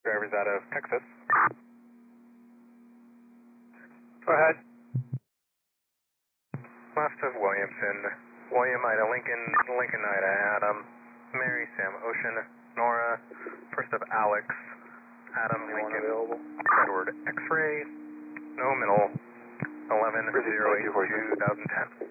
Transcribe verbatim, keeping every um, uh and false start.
drivers out of Texas. Go ahead. Left of Williamson, William Ida Lincoln, Lincoln Ida Adam, Mary Sam Ocean, Nora, first of Alex, Adam Lincoln, Edward X-Ray, no middle, eleven oh eight two thousand ten.